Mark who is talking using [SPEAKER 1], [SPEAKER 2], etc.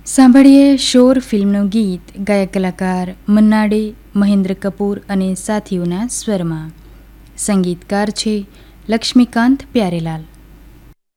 [SPEAKER 1] સાંભળીએ શોર ફિલ્મનું ગીત ગાયક કલાકાર મન્ના ડે, મહેન્દ્ર કપૂર અને સાથીઓના સ્વરમાં. સંગીતકાર છે લક્ષ્મીકાંત પ્યારેલાલ.